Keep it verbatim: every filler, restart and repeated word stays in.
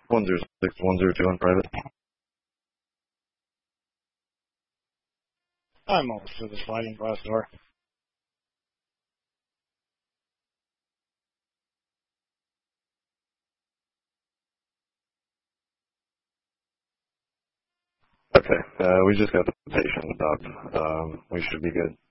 one zero six, one zero two on private. I'm almost to the sliding glass door. Okay, uh, we just got the patient up. Um, we should be good.